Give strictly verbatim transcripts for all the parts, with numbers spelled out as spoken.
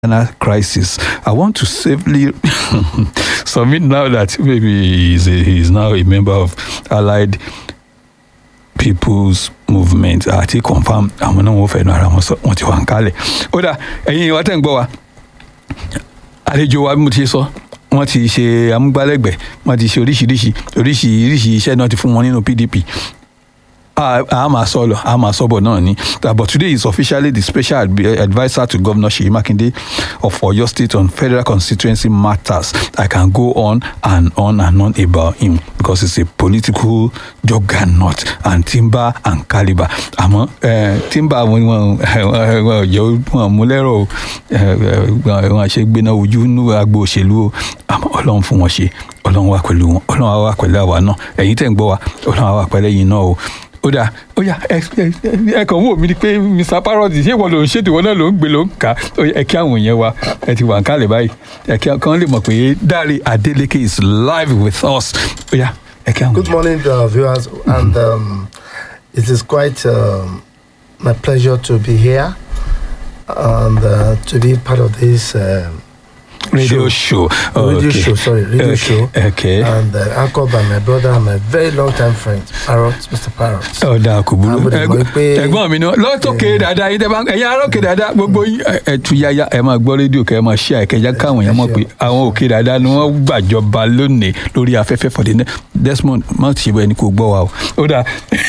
crisis. I want to safely submit now that maybe he's, a, he's now a member of Allied People's Movement. Àti confirm àwọn náà wọ́n fẹ́ nu ara wọn sọ wọ́n ti wà ń kálẹ̀. Ó dà ẹ̀yin wa tẹ̀ ń gbọ́ wa àlejò wa bí mo ti sọ wọ́n ti ṣe amúgbálẹ́gbẹ̀ẹ́ wọ́n ti ṣe oríṣiríṣi oríṣiríṣi iṣẹ́ náà ti fún wọn nínú P D P. a máa sọ lọ a máa sọ bọ̀ náà ni but today is officially the special adviser to Governor Seyi Makinde of Oyo State on federal constituency matters. I can go on and on and on about him because it's a political juggernaut and timber and caliber. àmọ́ timber wọn wọn yọ wọn mú lẹ́rọ̀ wọn ṣe gbéná ojú nínú agbo òṣèlú o àmọ́ Ọlọ́run fún wọn ṣe Ọlọ́run wà pẹ̀lú wọn Ọlọ́run wà pẹ̀lú àwa náà ẹ̀yin tẹ̀ ń gbọ́ wa Ọlọ́run wà pẹ̀lú ẹ̀yin náà o. ó dà ó yá ẹ ẹ kàn wò mí ni pé Mister Parrot ṣé ìwọ ló ń ṣètò ìwọ náà ló ń gbé ló ń kà ẹ kí àwọn yẹn wa ẹ ti wà ń kálẹ̀ báyìí ẹ kí kan lè mọ̀ pé Dare Adeleke is live with us. ó yá ẹ kí àwọn. Good morning to our viewers, and um, it is quite um, my pleasure to be here and uh, to be part of this. Um, radio show, show. Oh, radio okay. show sorry radio okay. show okay and uh, anchored by my brother and my very long time friend Parrot, Mister Parrot. Oh, da kò burú ẹ̀gbọ́n mi náà lọ́tọ̀kẹ́ dáadáa yìí tẹ́bá ẹ̀yin arókè dáadáa gbogbo ẹ̀ tú yáyá ẹ̀ máa gbọ́ rédíò kẹ́ ẹ̀ máa ṣí àìkẹ́já káwọn èèyàn mọ̀ pé àwọn òkè dáadáa ni wọ́n gbàjọba lónìí lórí afẹ́fẹ́ for the Desmond má ti ṣe bẹ́ẹ̀ ni kò gbọ́ wa o. ó dà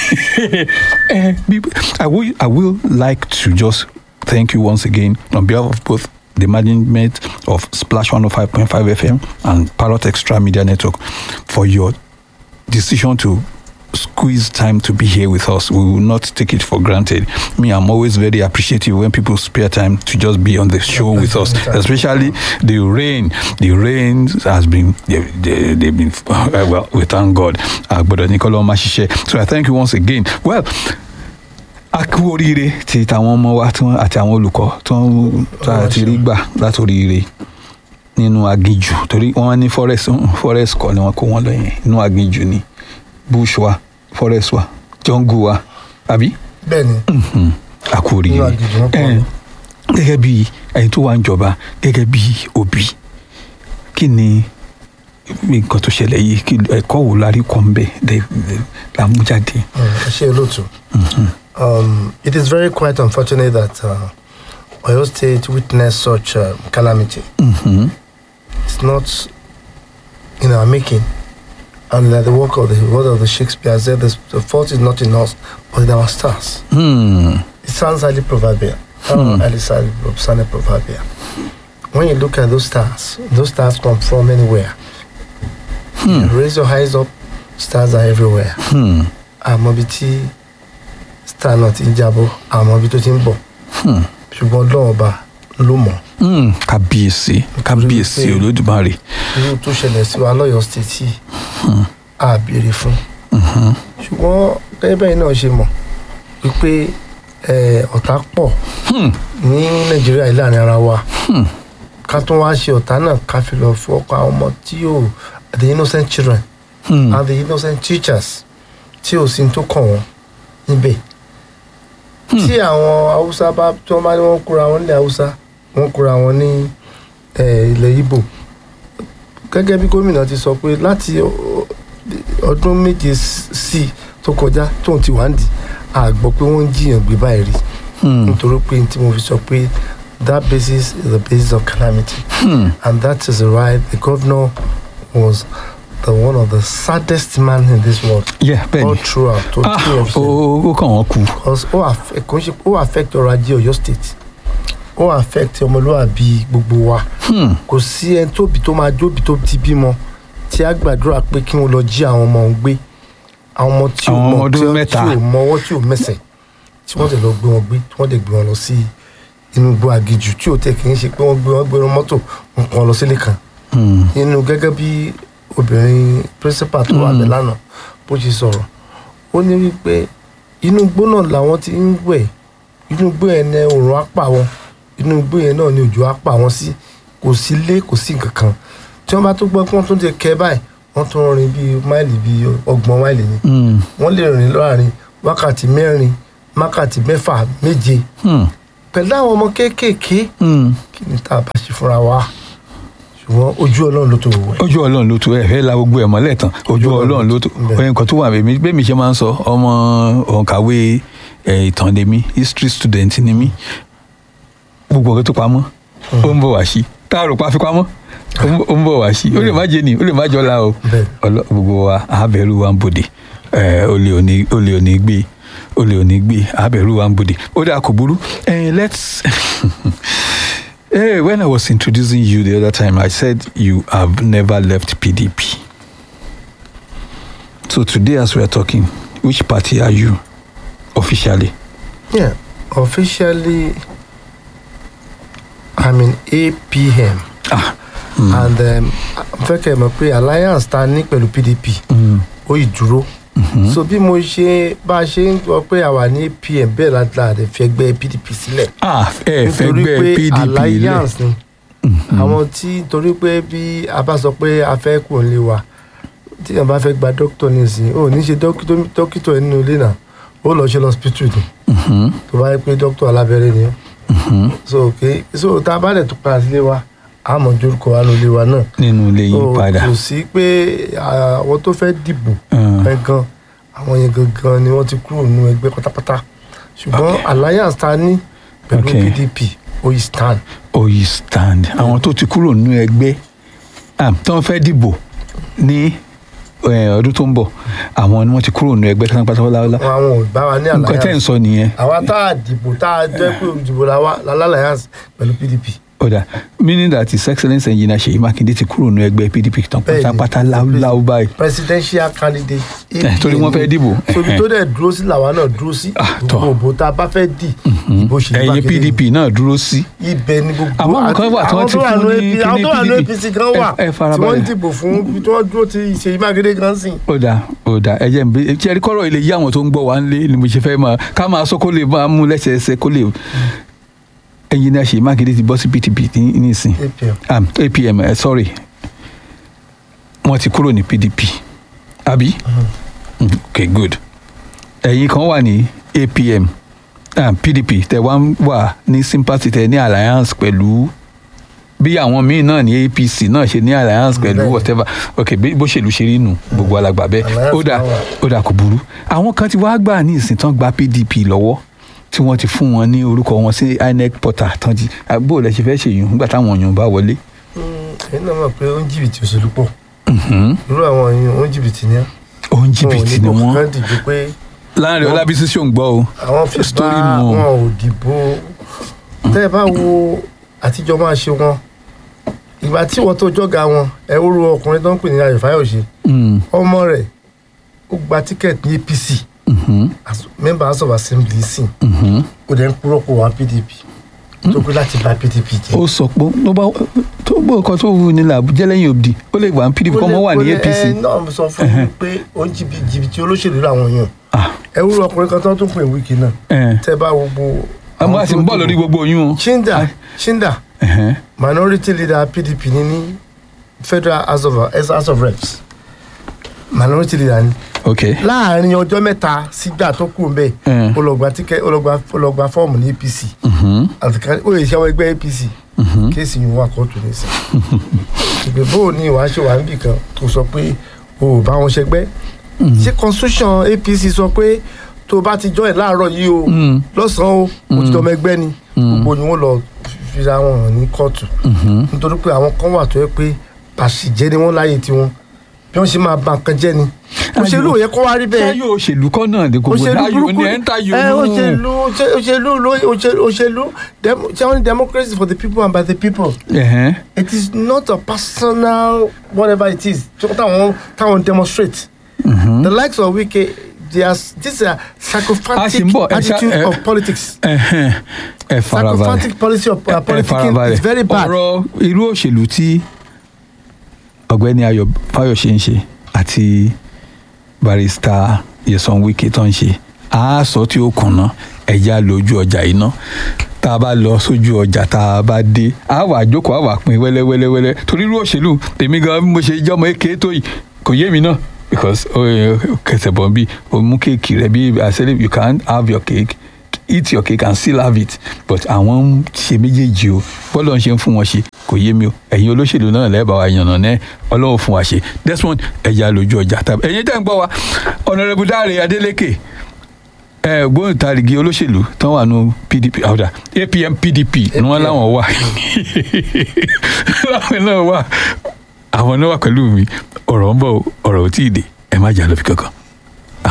I will I will like to just thank you once again on behalf of both the management of Splash one oh five point five F M and Parrot Extra Media Network for your decision to squeeze time to be here with us. We will not take it for granted. Me, I'm always very appreciative when people spare time to just be on the show with us, especially the rain. The rain has been, they, they, they've been, uh, well, we thank God. Uh, but Nicola Mashishe. So I thank you once again. Well, a kú oríire ti tàwọn ọmọ wa àti àwọn olùkọ́ tó ń ta ti rí gbà láti oríire nínú aginjù torí wọ́n ní forest forest kọ́ ni wọ́n kó wọn lọ yẹn nínú aginjù ni bush wa forest wa jungle wa àbí. bẹ́ẹ̀ni a kú oríire gẹ́gẹ́ bí ẹni tó wà ń jọba gẹ́gẹ́ bí òbí kí ni nǹkan tó ṣẹlẹ̀ yìí ẹ̀kọ́ wo la rí kọ́ ń bẹ̀ la mú jáde. ẹ ṣe olóòtú. Um, it is very quite unfortunate that uh, Oyo State witnessed such uh, calamity. Mm-hmm. It's not in our making, and like the work of the word of the Shakespeare said, the, the fault is not in us, but in our stars. Mm. It sounds highly proverbial. Mm. Highly sounding proverbial. When you look at those stars, those stars come from anywhere. Mm. You raise your eyes up, stars are everywhere. Mm. Amobiti. Star náà ti ń jábọ́ àmọ́ ibi tó ti ń bọ̀ ṣùgbọ́n Ọlọ́run ọba ló mọ̀. kábíyèsí kábíyèsí Olódùmarè. irú tó ṣẹlẹ̀ sí wa lọ́yọ̀ state a béèrè fún. ṣùgbọ́n gẹ́gẹ́ bẹ́ẹ̀ náà ṣe mọ̀ wípé ọ̀tá pọ̀ ní Nàìjíríà yìí láàrin ara wa ká tún wá ṣe ọ̀tá náà ká fi lọ fún ọkọ̀ àwọn ọmọ tí yóò the innocent children hmm. and the innocent teachers tí ò sí tó kàn wọ́n níbẹ̀. tí àwọn Haúsá bá tí wọ́n bá ní wọ́n kóra wọn nílẹ̀ Haúsá wọ́n kóra wọn ní ilẹ̀ Ìgbò gẹ́gẹ́ bí gómìnà ti sọ pé láti ọdún méje sí tó kọjá tóun ti wá ń dì á gbọ́ pé wọ́n ń jiyàn gbé báyìí rí nítorí pé tí mo fi sọ pé that basis is the basis of calamity hmm. and that is why the governor was the one of the saddest man in this world. Yeah, Ben. All throughout. Ah, ó kàn wọ́n kú. Because ó affect ó affect ọrọ̀ ajé Ọ̀yọ́ state. Ó affect ọmọlúwàbí gbogbo wa. Kò sí ẹni tóbi tó máa jóbi tó ti bímọ tí a gbàdúrà pé kí wọ́n lọ jí àwọn ọmọ òun gbé. Àwọn ọmọ tí ò mọ tí ò mọwọ́ tí ò mẹsẹ̀ tí wọ́n dẹ̀ lọ gbé wọn gbé tí wọ́n dẹ̀ gbé wọn lọ sí inú igbó agijù tí ò tẹ̀ kì í ṣe pé wọ́n gbé wọn gbé wọn mọ́tò wọn kàn lọ sílé kan. Inú gẹ́gẹ́ bí obìnrin principal tó wà bẹ̀ lánàá bó ṣe sọ̀rọ̀ ó ní wípé inú igbó náà làwọn ti ń wẹ̀ inú igbó yẹn ní òòrùn á pa wọn inú igbó yẹn náà ní òjò á pa wọn sí kò sí ilé kò sí nǹkan kan tí wọ́n bá tó gbọ́ pé wọ́n tún ti kẹ́ báyìí wọ́n tún rìn bíi máìlì bíi ọgbọ̀n máìlì ni wọ́n lè rìn láàrin wákàtí mẹ́rin wákàtí mẹ́fà méje pẹ̀lú àwọn ọmọ kéékèèké Mm. kí ni tá a bá ṣe fúnra wa ṣùgbọ́n ojú ọlọ́run ló tó wọ̀ ẹ́. ojú ọlọ́run ló tó ẹ̀ fẹ́ la gbogbo ẹ̀ mọ́lẹ̀ tán ojú ọlọ́run ló tó Bẹ́ẹ̀. ọyìn kan tó wà bẹ́ẹ̀ mi bẹ́ẹ̀ mi ṣe máa ń sọ ọmọ òǹkàwé ẹ̀, ìtàn ni mí history student ni mí gbogbo ọ̀rẹ́ tó pamọ́ ó ń bọ̀ wá sí tá a rò pa fi pamọ́ ó ń- ó ń bọ̀ wá sí ó lè má jẹ ni ó lè má jọla o Bẹ́ẹ̀. Ọlọ́- gbogbo wa àbẹ̀rù wa ń bòde ẹ̀, olè òní olè òní gbé olè òní gbé àbẹ̀rù wa ń bòde ó dà kò burú ẹ̀, let's Hey, when I was introducing you the other time, I said you have never left P D P. So today, as we are talking, which party are you officially? Yeah, officially I'm in A P M. Ah, And um, fẹ́ kẹ́ ẹ mọ̀ pé alliance ta ní pẹ̀lú P D P mm, ó yìí dúró. So bí mo ṣe bá a ṣe ń gbọ́ pé àwa ní A P M bẹ́ẹ̀ láti rẹ̀ fi ẹgbẹ́ P D P sílẹ̀. ah, ẹ fẹ́ Nítorí gbé pé P D P lẹ̀. alliance ni àwọn tí torí pé bí a bá sọ pé a fẹ́ kù nílé wa tí èèyàn bá fẹ́ gba dókítà nísìnyí ó ní ṣe dókítà dókítà nínú ilé náà ó lọ ṣe lọ hospital ni Mhm, tó bá yẹ pé dókítà alábẹ́rẹ́ ni ó. mhm. so okay so tá a bá dẹ̀ tó padà sílé wa a mọ̀ dórúkọ wa lólé wa náà. Nínú ilé So, yín padà. kò sí pé àwọn tó fẹ́ dìbò Mm. gangan àwọn yẹn gangan ni wọ́n ti kúrò nínú ẹgbẹ́ pátápátá ṣùgbọ́n alliance ta ní pẹ̀lú Okay. P D P ó yìí stand. Oh, you stand. Àwọn tó ti kúrò nínú ẹgbẹ́ ah, tó ń fẹ́ dìbò ní eh, ọdún tó ń bọ̀ àwọn ni wọ́n ti kúrò nínú ẹgbẹ́ tán pátápátá. àwọn ò bá wa ní Nǹkan tẹ́ ń alliance sọ nìyẹn. àwa tá a dìbò tá a jẹ́ pé olùdìbò la wa la alliance pẹ̀lú P D P. Ọ̀dà meaning that his excellence engineer Ṣèyí Mákindé ti kúrò nínú ẹgbẹ́ P D P tán Bẹ́ẹ̀ni. pátápátá láúláú báyìí. presidential candidate Eh, torí wọ́n fẹ́ dìbò. sobi tó dẹ̀ dúró sí làwa náà dúró sí Ah, tọ́. gbogbo òbò tá a bá fẹ́ dì ìbò Ṣèyí Ẹ̀yin Mákindé P D P náà dúró sí. ibẹ̀ ni gbogbo Àwọn kan wà tí wọ́n ti àwọn tó wà fún ní ní A P- àwọn tó wà ní kíní A P C gan wà Ẹ- ẹ tí farabalẹ̀. wọ́n ń dìbò fún tí wọ́n dúró ti Ṣèyí Mákindé gan sìn. Ọ̀dà ọ̀dà ẹ̀jẹ̀ ń bẹ tí ẹ̀rí kọ́rọ̀ ilé yí àwọn tó ń gbọ́ wá ń lé ni mo ṣe fẹ́ máa ká máa sọ kó lè máa mú lẹ́sẹẹsẹ kó lè. Engineer Ṣèyí Mákindé ti bọ́ sí P D P ní- nísìn. A P M um, A P M uh, sorry wọ́n ti kúrò ní P D P àbí mm, okay good ẹ̀yin kan wà ní A P M um, P D P tẹ wá ń wà ní sympathy tẹ ní alliance pẹ̀lú bí àwọn míì náà ní A P C náà ṣe ní alliance pẹ̀lú Bẹ́ẹ̀ni. whatever okay bí bó ṣèlú ṣe rí nù gbogbo alàgbà bẹ́ẹ̀ Alliance ó dà náà wà. ó dà kò burú àwọn kan ti wá gbà ní ìsìn tán gba P D P lọ́wọ́ tí wọ́n ti fún wọn ní orúkọ wọn sí I N E C portal tán ti bó lẹ ṣe fẹ́ ṣèyún nígbà táwọn èèyàn bá wọlé. ẹ̀yin náà mọ̀ pé ó ń jìbìtì òṣèlú pọ̀ Mhm. irú àwọn èèyàn ó ń jìbìtì ní á. òun jìbìtì ni wọn ò ní wọn kó kán dìbò pé láàrin Ọlábísí ṣó ń gbọ́ o àwọn fi Story bá nù o. wọn ò dìbò tẹ́ ẹ bá wo àtijọ́ máa ṣe wọn ìgbà tí wọ́n tó jọ́ga wọn ẹ ó ru ọkùnrin tó ń pè ní Ayọ̀ Fáyọ̀ṣe Mm, ọmọ rẹ̀ ó gba tíkẹ́ẹ̀tì ní A P C mhm, as member House of Assembly sìn mhm. ó dẹ̀ ń kúrò kó wá P D P tó pé láti bà P D P jẹ́. ó sọ pé ló bá tó bó nǹkan tó wù ní làbú jẹ́lẹ́yìn òbí ó lè wà ní P D P kọ́ mọ́ wà ní A P C. ẹ náà sọ fún mi pé ó ń jìbì- jìbìtì olóṣèlú làwọn èèyàn Ah, ẹ wúrọ ọkùnrin kan tó tún pè Wike náà eh. tẹ́ bá wo gbogbo. àmọ́ a sì ń bọ̀ lórí gbogbo oyún o. Chinda Chinda Ẹ̀hẹ́n. minority leader P D P ní ní Federal House of House of Reps minority leader ni ok láàrin ọjọ́ mẹ́ta sígbà tó kù ń bẹ̀ Eh. ó lọ gba tíkẹ́ ó lọ gba ó lọ gba fọ́ọ̀mù ní A P C Mhm, àtìká ó lè ṣẹ́wọ́ ẹgbẹ́ A P C mhm. kéèsì yìí wà kóòtù nísìn ìgbè bó o ní ìwà ṣe wà níbì kan tó sọ pé o ò bá wọn ṣẹgbẹ́ ṣé constitution A P C sọ pé tó o bá ti join láàárọ̀ yìí o Mm, lọ́sàn-án o o ti dọmọ ẹgbẹ́ ni gbogbo ni wọ́n lọ fira wọn hàn ní kóòtù mhm. nítorí pé àwọn kan wà tó yẹ pé pàṣíjẹ́ ni wọ́n láyé tiwọn bí wọ́n ṣe máa ba nǹkan jẹ́ ni òṣèlú ò yẹ kó wá rí bẹ́ẹ̀ táyọ̀ òṣèlú kọ́ náà ní gbogbo òṣèlú táyọ̀ burúkú ní ẹ̀ ń táyọ̀ ẹ nù. òṣèlú òṣè- òṣèlú ló- òṣèlú òṣèlú dem- ṣé wọ́n ní democracy for the people and by the people Ẹ̀hẹ́n. it is not a personal whatever it is tí wọ́n táwọn táwọn demonstrate the likes of Wike they are this is a A psychopathic sì ń bọ̀, ẹ ṣá- attitude ẹ- of politics Ẹ̀hẹ́n. ẹ farabalẹ̀ psychopathic policy of uh, ẹ politicking farabalẹ̀ is very bad. ọ̀rọ̀ irú òṣèlú tí ọ̀gbẹ́ni Ayọ̀ Fáyọ̀ṣe ń ṣe àti barista Nyesom Wike tó ń ṣe àásọ tí ó kùnà ẹ̀já lójú ọjà iná tá a bá lọ sójú ọjà tá a bá dé a wà jókòó a wà pín wẹ́lẹ́wẹ́lẹ́wẹ́lẹ́ torí irú òṣèlú tèmi gan bí mo ṣe jọmọ èké tó yìí kò yé mi náà because kẹsẹ̀ bọ̀ bí o mú kéèkì rẹ bí I said you can't have your cake eat your cake and still have it but àwọn ń ṣe méjèèjì o bọ́lọ̀ ń ṣe ń fún wọn ṣe kò yé mi o ẹ̀yin olóṣèlú náà lẹ́ẹ̀bà wa yànnà náà ọlọ́run fún wa ṣe Desmond ẹ̀yà lójú ọjà tàbí ẹ̀yin tẹ́ ń gbọ́ wa Honourable Dáre Adélékè ẹ gbóǹtarìgì olóṣèlú tán wà nù P D P àwùdà A P M P D P ni wọ́n láwọn wà láwọn náà wà àwọn náà wà pẹ̀lú mi ọ̀rọ̀ ń bọ̀ ọ̀rọ̀ ò tí ì dé ẹ má jà lọ fi kankan.